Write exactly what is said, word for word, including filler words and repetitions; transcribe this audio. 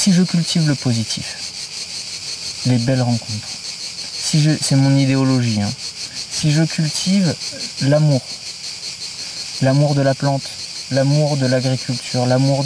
si je cultive le positif, les belles rencontres, si je, c'est mon idéologie, hein, si je cultive l'amour, l'amour de la plante, l'amour de l'agriculture, l'amour